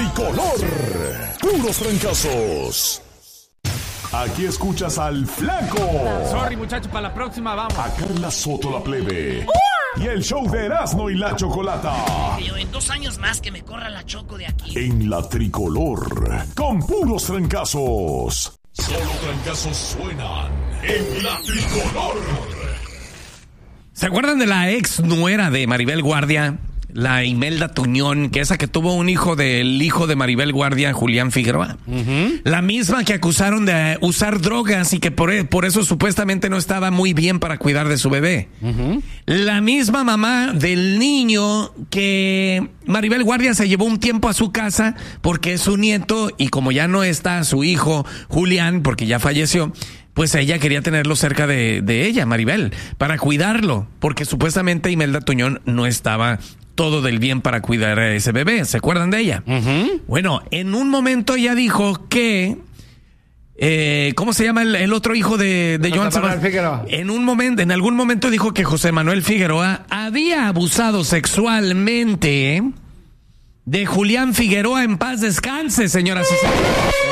tricolor. Puros trancazos. Aquí escuchas al Flaco. Sorry, muchachos, para la próxima vamos. A Carla Soto la plebe. Y el show de Erasmo y la Chocolata. Yo en 2 años más que me corra la Choco de aquí. En la tricolor. Con puros trancazos. Solo trancazos suenan en la tricolor. ¿Se acuerdan de la ex nuera de Maribel Guardia? La Imelda Tuñón, que esa que tuvo un hijo del hijo de Maribel Guardia, Julián Figueroa. La misma que acusaron de usar drogas y que por eso supuestamente no estaba muy bien para cuidar de su bebé. La misma mamá del niño que Maribel Guardia se llevó un tiempo a su casa porque es su nieto y como ya no está su hijo Julián, porque ya falleció, pues ella quería tenerlo cerca de ella, Maribel, para cuidarlo, porque supuestamente Imelda Tuñón no estaba todo del bien para cuidar a ese bebé. ¿Se acuerdan de ella? Bueno, en un momento ella dijo que... ¿cómo se llama el otro hijo de Joan Sebastián? En algún momento dijo que José Manuel Figueroa había abusado sexualmente de Julián Figueroa. En paz descanse, señoras y señores.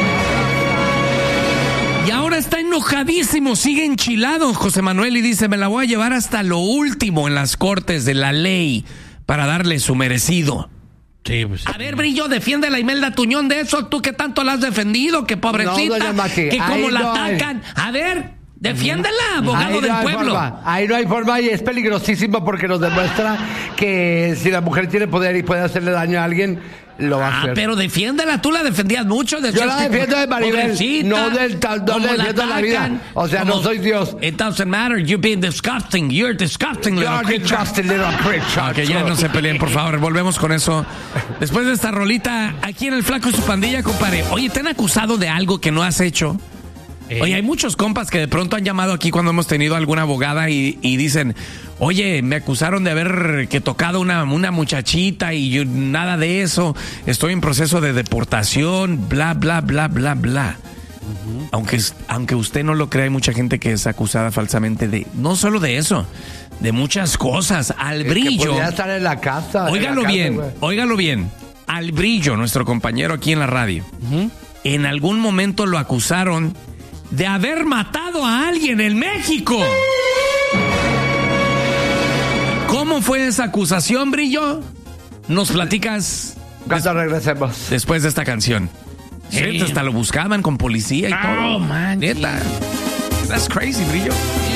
Y ahora está enojadísimo, sigue enchilado José Manuel y dice: me la voy a llevar hasta lo último en las cortes de la ley para darle su merecido. Sí, pues, a ver, Brillo, defiende a la Imelda Tuñón de eso. Tú que tanto la has defendido, que pobrecita, no, que como la atacan. A ver, defiéndela, abogado del pueblo. Ahí no hay forma y es peligrosísimo porque nos demuestra que si la mujer tiene poder y puede hacerle daño a alguien, lo va a hacer. Pero defiéndela, tú la defendías mucho. Yo la defiendo de Maribel, no le defiendo de la vida. O sea, no soy Dios. It doesn't matter, you're being disgusting. You're disgusting, little creature. Ok, ya no se peleen, por favor. Volvemos con eso. Después de esta rolita, aquí en El Flaco y su pandilla, compadre. Oye, ¿te han acusado de algo que no has hecho? Oye, hay muchos compas que de pronto han llamado aquí cuando hemos tenido alguna abogada y dicen: oye, me acusaron de haber tocado una muchachita y yo, nada de eso. Estoy en proceso de deportación, bla, bla, bla, bla, bla. Aunque usted no lo crea, hay mucha gente que es acusada falsamente de, no solo de eso, de muchas cosas. Al Brillo. Que podría estar en la casa. Óigalo bien. Al Brillo, nuestro compañero aquí en la radio. En algún momento lo acusaron de haber matado a alguien en México. ¿Cómo fue esa acusación, Brillo? Nos platicas cuando regresemos. Después de esta canción. Sí. Hasta lo buscaban con policía y todo. Man. Neta. That's crazy, Brillo.